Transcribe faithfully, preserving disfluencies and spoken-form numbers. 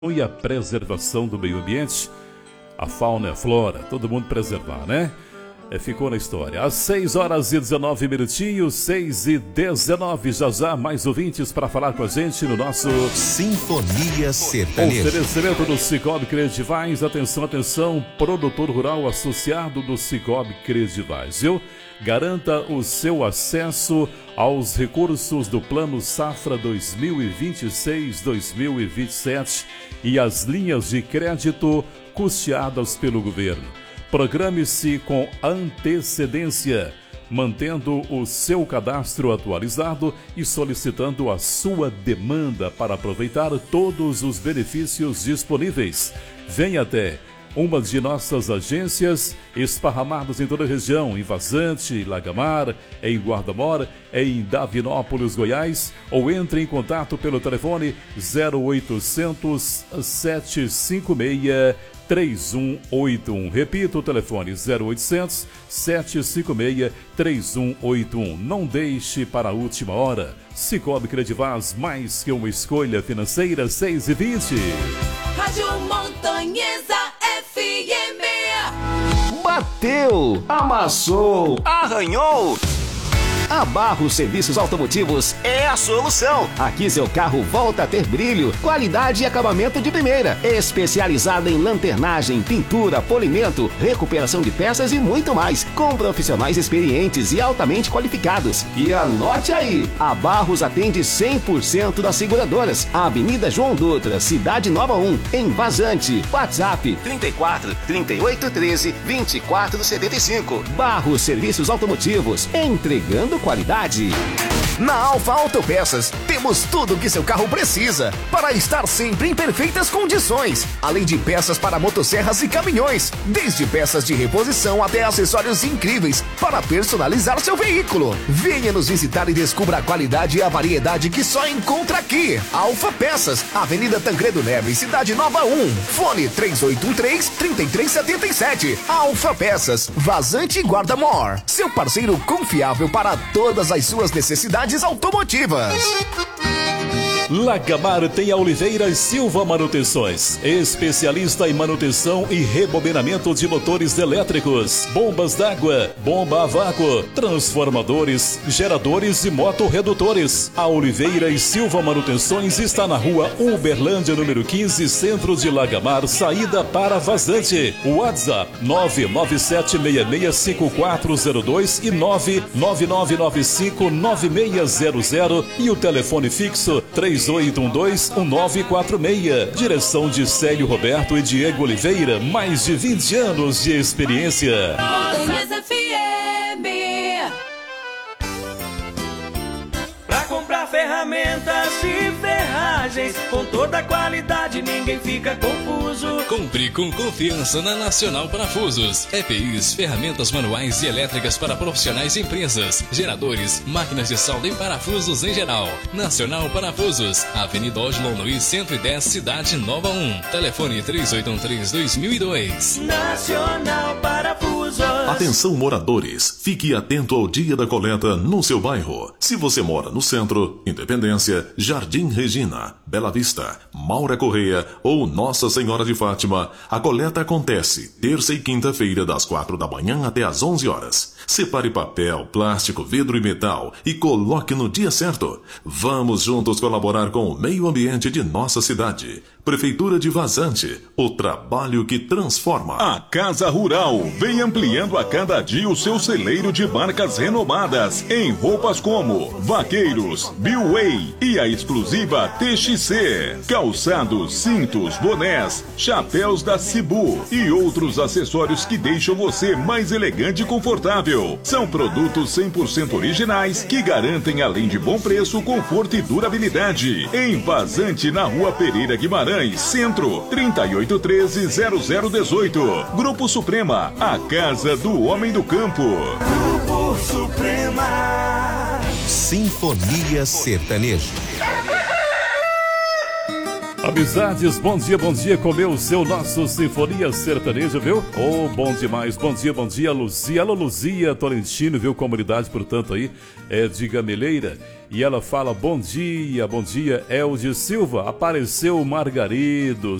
E a preservação do meio ambiente, a fauna e a flora, todo mundo preservar, né? É, ficou na história. Às seis horas e dezenove minutinhos, seis e dezenove, já já mais ouvintes para falar com a gente no nosso Sinfonia Sertaneja. Oferecimento do Cicobi Creditais. Atenção, atenção, produtor rural associado do Cicobi Creditais, viu? Garanta o seu acesso aos recursos do Plano Safra dois mil e vinte e seis dois mil e vinte e sete e as linhas de crédito custeadas pelo governo. Programe-se com antecedência, mantendo o seu cadastro atualizado e solicitando a sua demanda para aproveitar todos os benefícios disponíveis. Venha até uma de nossas agências, esparramadas em toda a região, em Vazante, Lagamar, em Guarda-Mor, em Davinópolis, Goiás, ou entre em contato pelo telefone zero oitocentos, sete cinco seis, três um oito um. Repito o telefone zero oitocentos, sete cinco seis, três um oito um. Não deixe para a última hora. Cicobi Credivaz, mais que uma escolha financeira. Seis e vinte. Rádio Montanhesa F M. Bateu, amassou, arranhou. A Barros Serviços Automotivos é a solução. Aqui seu carro volta a ter brilho, qualidade e acabamento de primeira. Especializada em lanternagem, pintura, polimento, recuperação de peças e muito mais. Com profissionais experientes e altamente qualificados. E anote aí, a Barros atende cem por cento das seguradoras. Avenida João Dutra, Cidade Nova um, em Vazante. WhatsApp trinta e quatro, trinta e oito, treze, vinte e quatro, setenta e cinco. Barros Serviços Automotivos, entregando qualidade. Na Alfa Autopeças, temos tudo o que seu carro precisa para estar sempre em perfeitas condições. Além de peças para motosserras e caminhões, desde peças de reposição até acessórios incríveis para personalizar seu veículo. Venha nos visitar e descubra a qualidade e a variedade que só encontra aqui. Alfa Peças, Avenida Tancredo Neves, Cidade Nova um. Fone três oito um três, três três sete sete. Alfa Peças, Vazante e Guarda-Mor. Seu parceiro confiável para todas as suas necessidades automotivas. Lagamar tem a Oliveira Silva Manutenções, especialista em manutenção e rebobinamento de motores elétricos, bombas d'água, bomba a vácuo, transformadores, geradores e motorredutores. A Oliveira e Silva Manutenções está na rua Uberlândia, número quinze, centro de Lagamar, saída para Vazante. WhatsApp nove nove sete seis seis cinco quatro zero dois e nove nove nove nove cinco nove seis zero zero e o telefone fixo três oito um dois um nove quatro seis. Direção de Célio Roberto e Diego Oliveira, mais de vinte anos de experiência. Montanhesa F M. Pra comprar ferramentas e ferragens com toda a qualidade, ninguém fica confuso. Compre com confiança na Nacional Parafusos. E P Is, ferramentas manuais e elétricas para profissionais e empresas, geradores, máquinas de solda e parafusos em geral. Nacional Parafusos, Avenida Oslo Luiz cento e dez, Cidade Nova um. Telefone três oito um três, dois mil e dois. Nacional Parafusos. Atenção moradores, fique atento ao dia da coleta no seu bairro. Se você mora no centro, Independência, Jardim Regina, Bela Vista, Maura Correia ou Nossa Senhora de Fátima, a coleta acontece terça e quinta-feira das quatro da manhã até às onze horas. Separe papel, plástico, vidro e metal e coloque no dia certo. Vamos juntos colaborar com o meio ambiente de nossa cidade. Prefeitura de Vazante, o trabalho que transforma. A Casa Rural vem ampliando a cada dia o seu celeiro de marcas renomadas em roupas como Vaqueiros, Billway e a exclusiva T X C. Calçados, cintos, bonés, chapéus da Cibu e outros acessórios que deixam você mais elegante e confortável. São produtos cem por cento originais que garantem, além de bom preço, conforto e durabilidade. Em Vazante, na Rua Pereira Guimarães, Centro, trinta e oito treze, zero zero dezoito. Grupo Suprema, a casa do homem do campo. Grupo Suprema. Sinfonia Sertaneja. Amizades, bom dia, bom dia, comeu o seu nosso Sinfonia Sertaneja, viu? Oh, bom demais, bom dia, bom dia, Luzia, alô Luzia Tolentino, viu? Comunidade, portanto, aí, é de Gameleira. e ela fala: bom dia, bom dia, Eldio Silva, apareceu o Margarido,